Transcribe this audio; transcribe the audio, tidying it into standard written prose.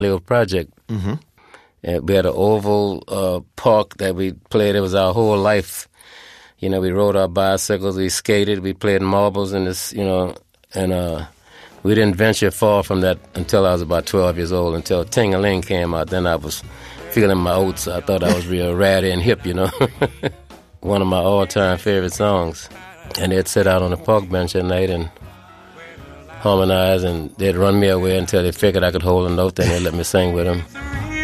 little project. And we had an oval park that we played. It was our whole life. You know, we rode our bicycles, we skated, we played marbles in this, you know, and we didn't venture far from that until I was about 12 years old, until Ting-a-Ling came out. Then I was feeling my oats. I thought I was real ratty and hip, you know. One of my all-time favorite songs. And they'd sit out on the park bench at night and harmonize, and they'd run me away until they figured I could hold a note, then they'd let me sing with them.